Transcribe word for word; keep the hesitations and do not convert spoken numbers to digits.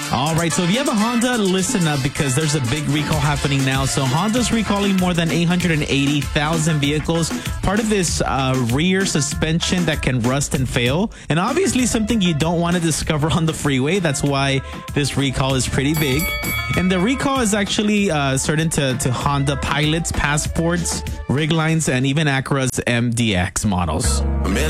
All right, so if you have a Honda, listen up because there's a big recall happening now. So Honda's recalling more than eight hundred eighty thousand vehicles, part of this uh, rear suspension that can rust and fail. And obviously something you don't want to discover on the freeway. That's why this recall is pretty big. And the recall is actually uh, certain to, to Honda Pilots, Passports, Rig Lines, and even Acura's M D X models.